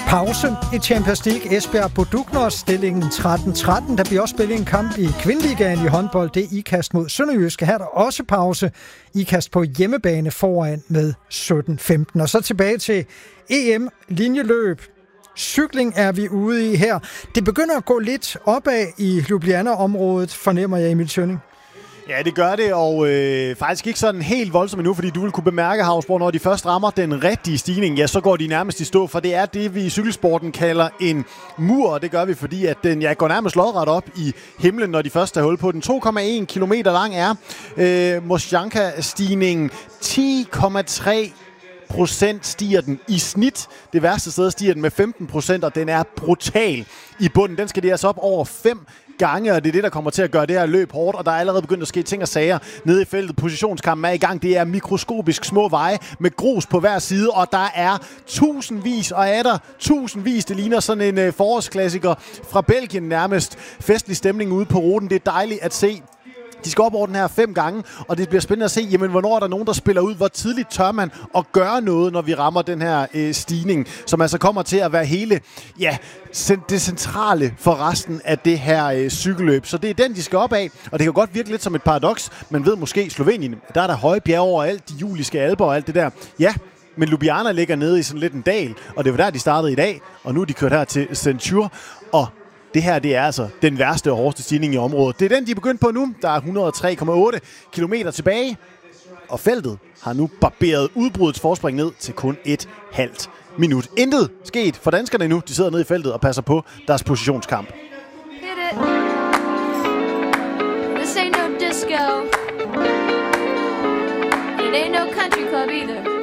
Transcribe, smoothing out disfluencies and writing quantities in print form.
Pause i Champions League. Esbjerg Bodugnos stillingen 13-13. Der bliver også spillet en kamp i Kvindeligaen i håndbold. Det er Ikast mod Sønderjyske. Her er der også pause. Ikast på hjemmebane foran med 17-15. Og så tilbage til EM-linjeløb. Cykling er vi ude i her. Det begynder at gå lidt opad i Ljubljana-området, fornemmer jeg, Emil Tønning. Ja, det gør det, og faktisk ikke sådan helt voldsomt endnu, fordi du vil kunne bemærke, Havsborg, når de først rammer den rigtige stigning, ja, så går de nærmest i stå, for det er det, vi i cykelsporten kalder en mur, og det gør vi, fordi at den går nærmest lodret op i himlen, når de først har hul på den. 2,1 kilometer lang er Mosjanka-stigningen. 10,3% stiger den i snit. Det værste sted stiger den med 15%, og den er brutal i bunden. Den skal det altså op over 5 gange, og det er det, der kommer til at gøre det her løb hårdt, og der er allerede begyndt at ske ting og sager nede i feltet. Positionskampen er i gang. Det er mikroskopisk små veje med grus på hver side, og der er tusindvis, og er der tusindvis. Det ligner sådan en forårsklassiker fra Belgien nærmest. Festlig stemning ude på ruten. Det er dejligt at se. De skal op over den her 5 gange, og det bliver spændende at se, jamen, hvornår er der nogen, der spiller ud? Hvor tidligt tør man at gøre noget, når vi rammer den her stigning, som altså kommer til at være hele, det centrale for resten af det her cykelløb. Så det er den, de skal op af, og det kan godt virke lidt som et paradoks. Man ved måske, Slovenien, der er der høje bjerge overalt, de Juliske Alper og alt det der. Ja, men Ljubljana ligger nede i sådan lidt en dal, og det var der, de startede i dag, og nu er de kørt her til Centur, og det her, det er altså den værste og hårdeste stigning i området. Det er den, de er begyndt på nu. Der er 103,8 kilometer tilbage. Og feltet har nu barberet udbruddets forspring ned til kun et halvt minut. Intet sket for danskerne endnu. De sidder nede i feltet og passer på deres positionskamp. Hit it. This ain't no disco. It ain't no country club either.